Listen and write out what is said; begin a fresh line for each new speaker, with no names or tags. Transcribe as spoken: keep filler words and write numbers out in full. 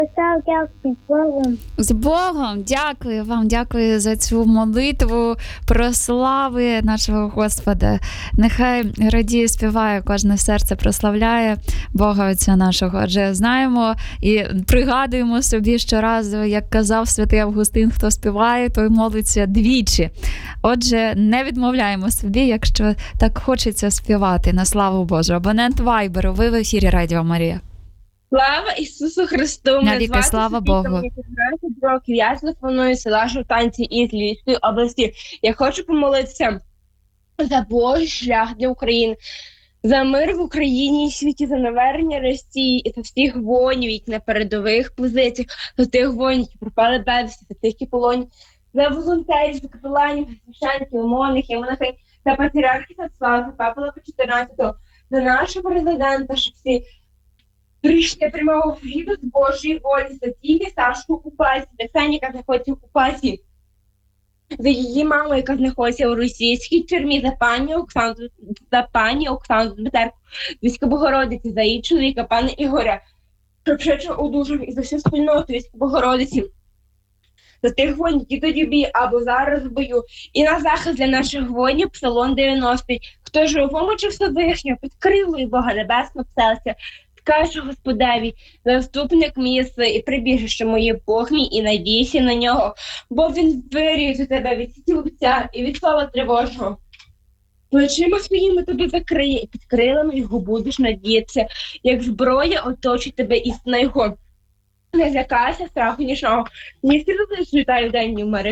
Так, дякую, з Богом.
З Богом, дякую вам, дякую за цю молитву про слави нашого Господа. Нехай радіє, співає, кожне серце прославляє Бога Отця нашого. Адже знаємо і пригадуємо собі щоразу, як казав святий Августин, хто співає, той молиться двічі. Отже, не відмовляємо собі, якщо так хочеться співати на славу Божу. Абонент Вайберу, ви в ефірі Радіо Марія.
Слава Ісусу Христу! Мене
Навіки
звати
слава
Софійка,
Богу.
мені п'ятнадцять років. Я телефоную з села Жовтанці із Львівської області. Я хочу помолитися за Божий шлях для України, за мир в Україні і світі, за навернення Росії і за всіх воїнів, які на передових позиціях, за тих воїнів, які пропали безвісти, за тих, які полонені, за волонтерів, за капеланів, за священників, монахів, монахинь, за патріархів Святослава, за Папу Лева чотирнадцятого, за нашого президента, щоб всі рішення приймав згідно з Божої волі, за тільки Сашу окупації, за Ксені, яка знаходиться в окупації, за її маму, яка знаходиться у російській тюрмі, за пані Оксану, за пані Оксану Дмитерку, Війська Богородиці, за її чоловіка, пана Ігоря, щоб швидше одужав, і за всю спільноту Війська Богородиці, за тих воїнів, які тоді в бій або зараз в бою, і на захист для наших воїнів Псалом дев'яностий. Хто ж помочив Всевишнього, під крилою Бога Небесного вселиться, скаже Господеві, заступник мій і прибіжище моє Бог мій, і надійся на нього, бо він виріє тебе від стілця і від слова тривожного. Плечима своїми тебе закриє, і під крилами його будеш надіятися, як зброя оточить тебе істина його. Не злякайся страху нічого, ні стріли злітаю в день, ні в